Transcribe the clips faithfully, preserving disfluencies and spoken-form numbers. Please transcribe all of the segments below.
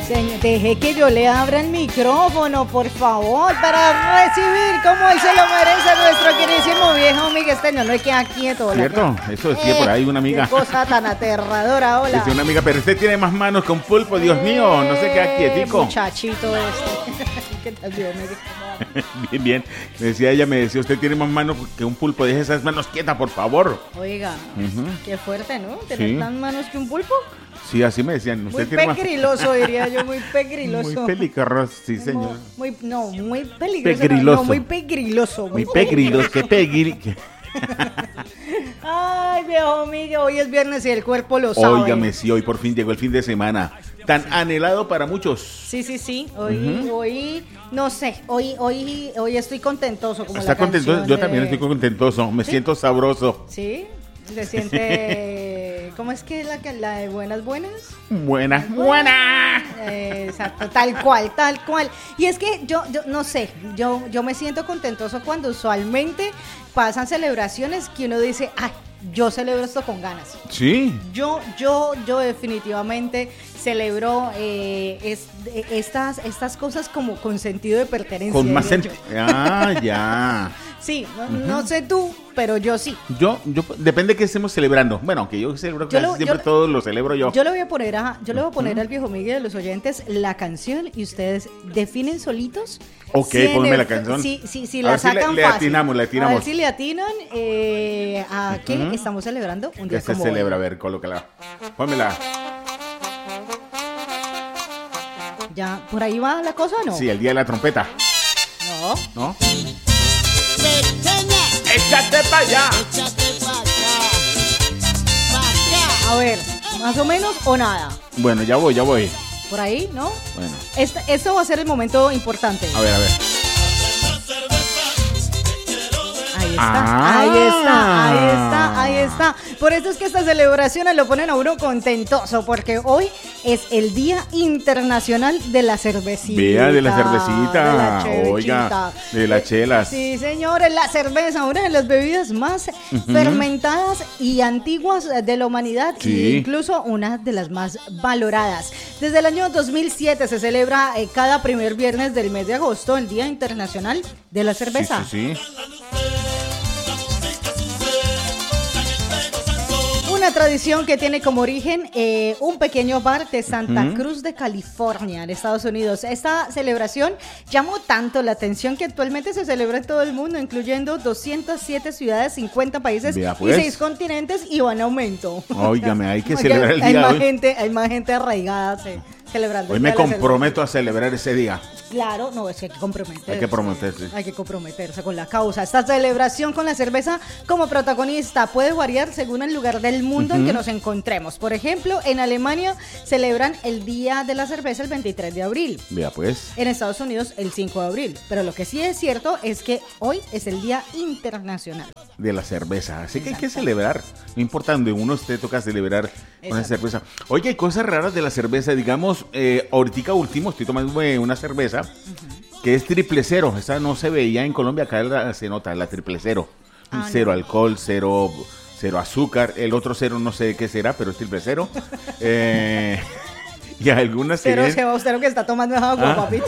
Señor, deje que yo le abra el micrófono, por favor, para recibir como él se lo merece nuestro queridísimo viejo Miguel Esteño. No hay que quedar quieto. Hola, ¿cierto? ¿qué? Eso decía eh, por ahí una amiga. Qué cosa tan aterradora, hola. Decía una amiga, pero usted tiene más manos que un pulpo, Dios mío, no se queda quietico. Muchachito este. ¿Qué tal, Dios mío? Bien, bien. Me decía ella, me decía, usted tiene más manos que un pulpo, deje esas manos quietas, por favor. Oiga, uh-huh. Qué fuerte, ¿no? ¿Tener sí. tan manos que un pulpo? Sí, así me decían. Usted muy tiene pegriloso, más... diría yo, muy pegriloso. Muy peligroso, sí, señor. Muy, no, muy peligroso. Pegriloso. No, muy pegriloso. Muy, muy pegriloso, qué pegri... Ay, viejo Miguel, hoy es viernes y el cuerpo lo sabe. Óigame, sí, hoy por fin llegó el fin de semana. Tan anhelado para muchos. Sí, sí, sí. Hoy, uh-huh. hoy, no sé, hoy, hoy, hoy estoy contentoso. Como ¿Está la contento? Yo de... también estoy contentoso. Me ¿Sí? siento sabroso. Sí, se siente. ¿Cómo es que es la, la de buenas, buenas? Buenas, buenas. Eh, exacto, tal cual, tal cual. Y es que yo, yo no sé, yo, yo me siento contentoso cuando usualmente pasan celebraciones que uno dice, ay, yo celebro esto con ganas. Sí. Yo, yo, yo definitivamente celebro eh, es, estas, estas cosas como con sentido de pertenencia. Con más sentido. Ah, ya. Sí, no, uh-huh. no sé tú, pero yo sí. Yo, yo depende de qué estemos celebrando. Bueno, aunque yo celebro casi lo, siempre yo, todo lo celebro yo. Yo le voy a poner a, yo le voy a poner uh-huh. al viejo Miguel de los oyentes la canción y ustedes definen solitos. Ok, si ponme la canción. Sí, sí, sí, la sacan si le, fácil. Le atinamos, le atinamos. A ver si le atinan eh, a qué uh-huh. estamos celebrando un día ¿Qué se como celebra? hoy. A ver, colócala. Pónmela. ¿Ya por ahí va la cosa o no? Sí, el día de la trompeta. No. ¿No? ¡Échate para allá! ¡Échate para acá! ¡Para acá! A ver, ¿más o menos o nada? Bueno, ya voy, ya voy. Por ahí, ¿no? Bueno. Este, esto va a ser el momento importante. A ver, a ver. Ahí está, ah. ahí está, ahí está, ahí está. Por eso es que estas celebraciones lo ponen a uno contentoso, porque hoy es el Día Internacional de la Cervecita. Vea, de la cervecita. De la Oiga, de las chelas. Sí, señores, la cerveza, una de las bebidas más uh-huh. fermentadas y antiguas de la humanidad, sí. e incluso una de las más valoradas. Desde el año dos mil siete se celebra eh, cada primer viernes del mes de agosto el Día Internacional de la Cerveza. Sí, sí, sí. Una tradición que tiene como origen eh, un pequeño bar de Santa uh-huh. Cruz de California, en Estados Unidos. Esta celebración llamó tanto la atención que actualmente se celebra en todo el mundo, incluyendo doscientas siete ciudades, cincuenta países pues. y seis continentes, y va en aumento. Óigame, hay que celebrar el día hay de más hoy. Gente, hay más gente arraigada sí, celebrando. Hoy me comprometo a celebrar ese día. Claro, no, es que hay que comprometerse. Hay que comprometerse. Hay que comprometerse con la causa. Esta celebración con la cerveza como protagonista puede variar según el lugar del mundo uh-huh. en que nos encontremos. Por ejemplo, en Alemania celebran el Día de la Cerveza el veintitrés de abril. Vea pues. En Estados Unidos el cinco de abril. Pero lo que sí es cierto es que hoy es el Día Internacional de la Cerveza. Así que hay que celebrar. No importa donde uno esté, toca celebrar Exacto. con la cerveza. Oye, hay cosas raras de la cerveza. Digamos, eh, ahorita último estoy tomando una cerveza uh-huh. que es triple cero. Esa no se veía en Colombia, acá la, se nota, la triple cero. Ah, cero no. alcohol, cero, cero azúcar. El otro cero no sé qué será, pero es triple cero. eh, y algunas Pero vienen... se va usted lo que está tomando es agua, ¿Ah? papito.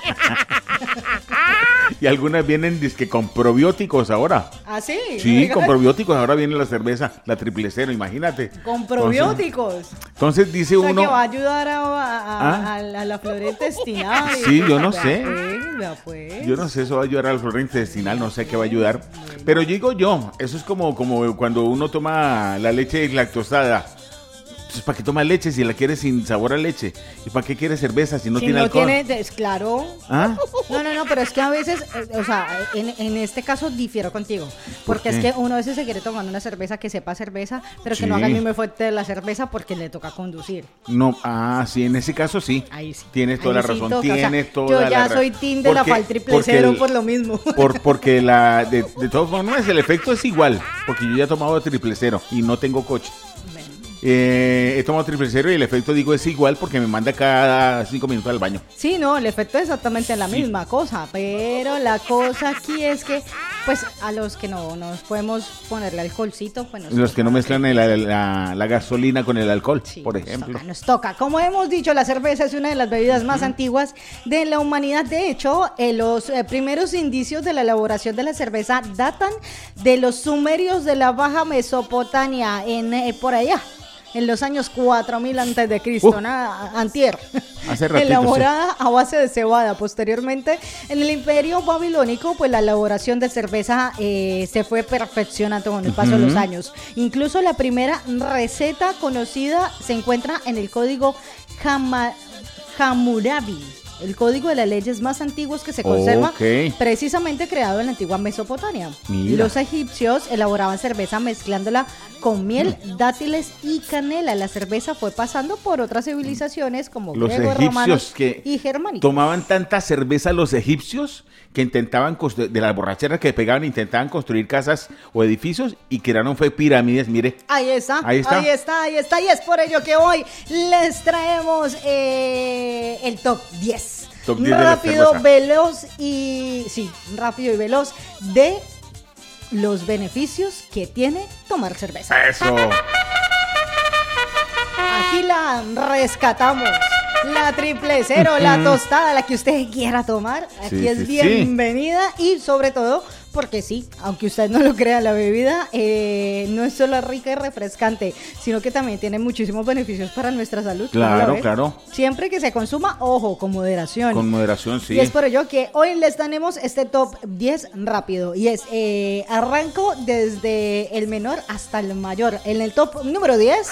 Y algunas vienen dizque con probióticos ahora. ¿Ah, sí? Sí, con probióticos. Ahora viene la cerveza, la triple cero, imagínate. ¿Con probióticos? Entonces, entonces dice o sea, uno... que va a ayudar a, a, ¿Ah? a, a la flora intestinal. Sí, yo no sé. Pues, vea pues. Yo no sé, eso va a ayudar a la flora intestinal, no sé qué va a ayudar. Bueno. Pero yo digo yo, eso es como, como cuando uno toma la leche lactosada. Entonces, ¿para qué toma leche si la quieres sin sabor a leche? ¿Y para qué quieres cerveza si no si tiene no alcohol? Tiene, es claro. ¿Ah? No, no, no, pero es que a veces, eh, o sea, en, en este caso difiero contigo. Porque ¿Por es que uno a veces se quiere tomar una cerveza que sepa cerveza, pero que sí. no haga el mismo efecto de la cerveza porque le toca conducir. No, ah, sí, en ese caso sí. Ahí sí. Tienes toda Ahí la sí razón, toca. tienes o sea, toda yo la ya razón. soy team de la fal triple cero el, por lo mismo. Por, porque la, de, de todas formas, el efecto es igual. Porque yo ya he tomado triple cero y no tengo coche. Eh, he tomado triple cero y el efecto, digo, es igual porque me manda cada cinco minutos al baño. Sí, no, el efecto es exactamente la sí. misma cosa, pero la cosa aquí es que Pues a los que no nos podemos ponerle alcoholcito, pues nos Los que no toca. mezclan el- la, la- la gasolina con el alcohol, Sí, por nos ejemplo. toca, nos toca. Como hemos dicho, la cerveza es una de las bebidas más antiguas de la humanidad. De hecho, eh, los eh, primeros indicios de la elaboración de la cerveza datan de los sumerios de la Baja Mesopotamia, en eh, por allá, en los años cuatro mil antes de Cristo, Uh. nada, antier. Hace ratito, Elaborada a base de cebada. Posteriormente, en el Imperio Babilónico, pues la elaboración de cerveza eh, se fue perfeccionando con el paso de los años. Incluso la primera receta conocida se encuentra en el código Hama- Hammurabi, el código de las leyes más antiguos que se conserva, Ok. precisamente creado en la antigua Mesopotamia. Mira. Los egipcios elaboraban cerveza mezclándola con miel, dátiles y canela. La cerveza fue pasando por otras civilizaciones como Los griegos, egipcios romanos que y germánicos. tomaban tanta cerveza los egipcios que intentaban, constru- de las borracheras que pegaban, intentaban construir casas o edificios y crearon fue pirámides, mire. Ahí está, Ahí está. ahí está, ahí está. Y es por ello que hoy les traemos eh, el top diez. Top diez de la rápido, cerveza. veloz y... Sí, rápido y veloz de los beneficios que tiene tomar cerveza. Eso. Aquí la rescatamos. La triple cero, la tostada, la que usted quiera tomar. Aquí Sí, es sí, sí. bienvenida y sobre todo porque sí, aunque usted no lo crea, la bebida eh, no es solo rica y refrescante, sino que también tiene muchísimos beneficios para nuestra salud. ¿Cómo la Claro, ve? claro. Siempre que se consuma, ojo, con moderación. Con moderación, sí. Y es por ello que hoy les tenemos este top diez rápido. Y es, eh, arranco desde el menor hasta el mayor. En el top número diez...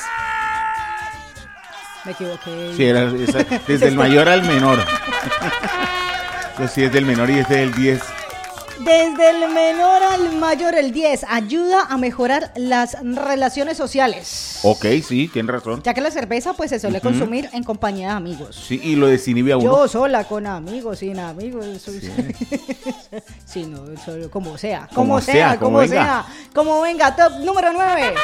Me equivoqué. Sí, era esa- desde el mayor al menor. Yo sí es del menor y este es del diez. Desde el menor al mayor, el diez, ayuda a mejorar las relaciones sociales. Ok, sí, tiene razón. Ya que la cerveza pues se suele consumir en compañía de amigos. Sí, y lo desinhibe a uno. Yo sola, con amigos, sin amigos. eso- Sí, no, solo como sea. Como, Como sea, sea, como, como venga. sea. Como venga, top número nueve.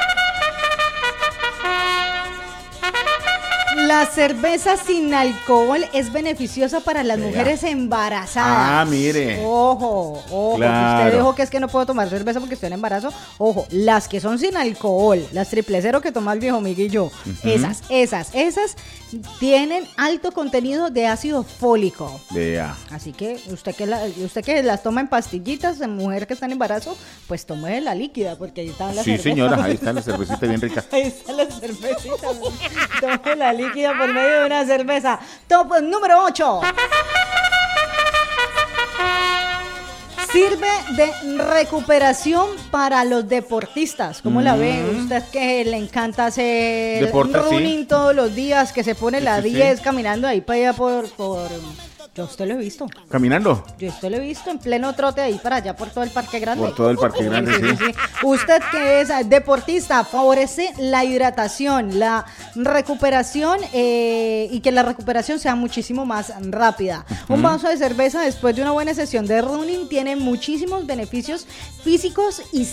La cerveza sin alcohol es beneficiosa para las Vea. mujeres embarazadas. Ah, mire. Ojo, ojo, Claro. que usted dijo que es que no puedo tomar cerveza porque estoy en embarazo. Ojo, las que son sin alcohol, las triple cero que toma el viejo Miguel y yo, esas, esas, esas tienen alto contenido de ácido fólico. Vea. Así que usted que, la- usted que las toma en pastillitas, en mujer que está en embarazo, pues tome la líquida porque ahí están las Sí, cervezas. señora, ahí está la cervecita bien rica. Ahí están las cervecitas. Tome la líquida por medio de una cerveza. Top número ocho. Sirve de recuperación para los deportistas. ¿Cómo la ve? Usted que le encanta hacer Deporte, sí. running todos los días, que se pone Sí, la sí, sí. diez caminando ahí para allá por... por yo usted lo he visto. ¿Caminando? Yo esto lo he visto en pleno trote ahí para allá por todo el Parque Grande. Por todo el Parque Grande, sí. Usted que es deportista, favorece la hidratación, la recuperación eh, y que la recuperación sea muchísimo más rápida. Un vaso de cerveza después de una buena sesión de running tiene muchísimos beneficios físicos y